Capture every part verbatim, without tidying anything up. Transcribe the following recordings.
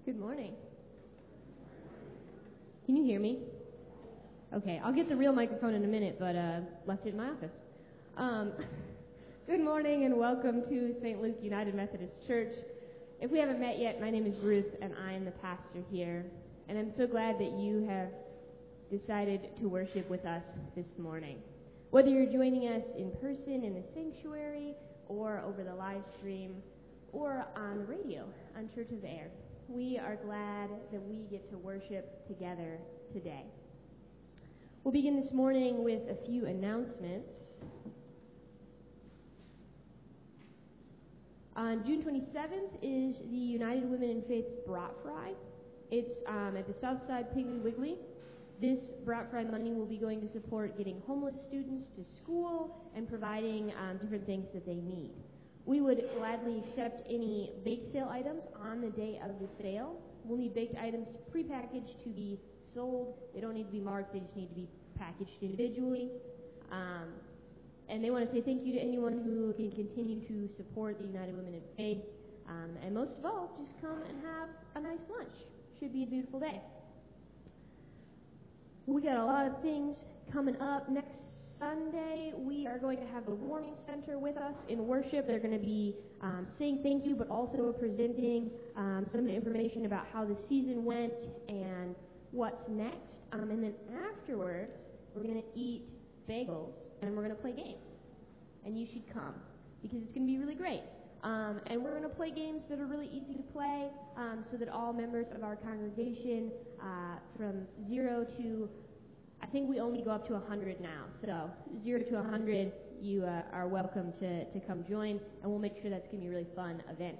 Good morning. Can you hear me? Okay, I'll get the real microphone in a minute, but uh, left it in my office. Um, good morning and welcome to Saint Luke United Methodist Church. If we haven't met yet, my name is Ruth and I am the pastor here. And I'm so glad that you have decided to worship with us this morning. Whether you're joining us in person in the sanctuary or over the live stream or on the radio on Church of the Air, we are glad that we get to worship together today. We'll begin this morning with a few announcements. On June twenty-seventh is the United Women in Faith's Brat Fry. It's um, at the Southside Piggly Wiggly. This Brat Fry money will be going to support getting homeless students to school and providing um, different things that they need. We would gladly accept any bake sale items on the day of the sale. We'll need baked items prepackaged to be sold. They don't need to be marked, they just need to be packaged individually. Um, and they want to say thank you to anyone who can continue to support the United Women in Faith. Um, and most of all, just come and have a nice lunch. Should be a beautiful day. We got a lot of things coming up. Next Sunday, we are going to have the Warning Center with us in worship. They're going to be um, saying thank you, but also presenting um, some of the information about how the season went and what's next. Um, and then afterwards, we're going to eat bagels and we're going to play games. And you should come because it's going to be really great. Um, and we're going to play games that are really easy to play um, so that all members of our congregation uh, from zero to I think we only go up to one hundred now, so zero to one hundred, you uh, are welcome to, to come join, and we'll make sure that's going to be a really fun event.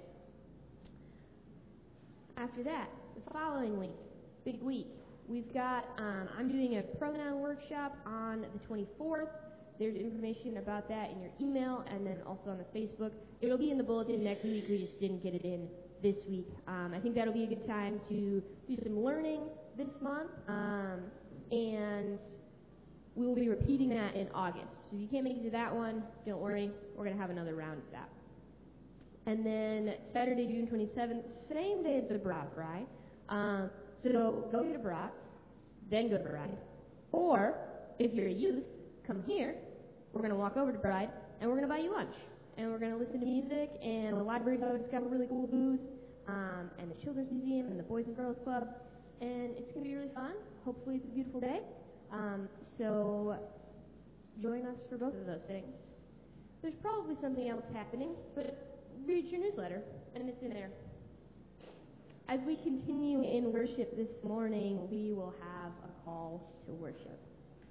After that, the following week, big week, we've got, um, I'm doing a pronoun workshop on the twenty-fourth. There's information about that in your email and then also on the Facebook. It'll be in the bulletin next week. We just didn't get it in this week. Um, I think that'll be a good time to do some learning this month. Um, And we will be repeating that in August. So if you can't make it to that one, don't worry. We're going to have another round of that. And then Saturday, June twenty-seventh, same day as the Brat Fry. Um, so go get a brat, then go to Bride. Or, if you're a youth, come here. We're going to walk over to Bride, and we're going to buy you lunch. And we're going to listen to music, and the library's always got a really cool booth, um, and the Children's Museum, and the Boys and Girls Club. And it's going to be really fun. Hopefully it's a beautiful day. Um, so join us for both of those things. There's probably something else happening, but read your newsletter, and it's in there. As we continue in worship this morning, we will have a call to worship.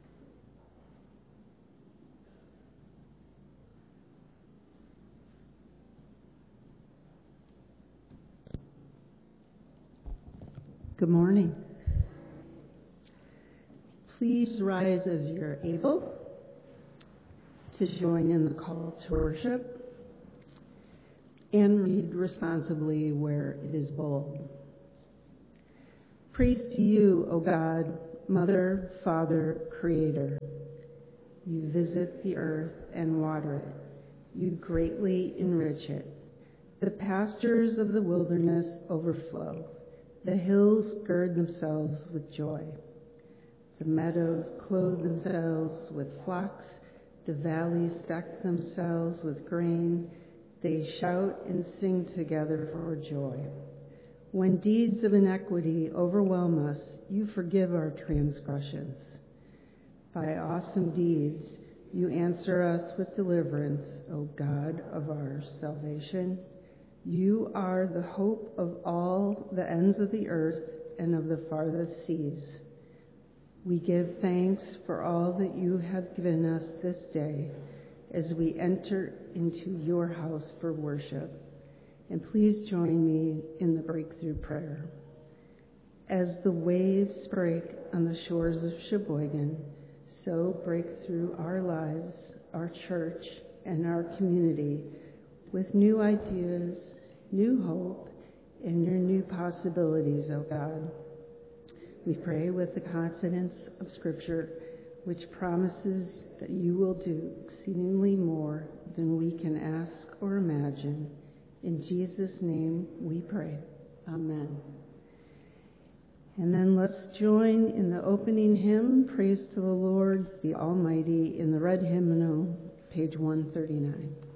Good morning. Please rise as you're able to join in the call to worship and read responsibly where it is bold. Praise to you, O God, Mother, Father, Creator. You visit the earth and water it. You greatly enrich it. The pastures of the wilderness overflow. The hills gird themselves with joy. The meadows clothe themselves with flocks. The valleys deck themselves with grain. They shout and sing together for joy. When deeds of inequity overwhelm us, you forgive our transgressions. By awesome deeds, you answer us with deliverance, O God of our salvation. You are the hope of all the ends of the earth and of the farthest seas. We give thanks for all that you have given us this day as we enter into your house for worship. And please join me in the breakthrough prayer. As the waves break on the shores of Sheboygan, so break through our lives, our church, and our community with new ideas, new hope, and your new possibilities, O God. We pray with the confidence of Scripture, which promises that you will do exceedingly more than we can ask or imagine. In Jesus' name we pray. Amen. And then let's join in the opening hymn, Praise to the Lord, the Almighty, in the red hymnal, page one thirty-nine.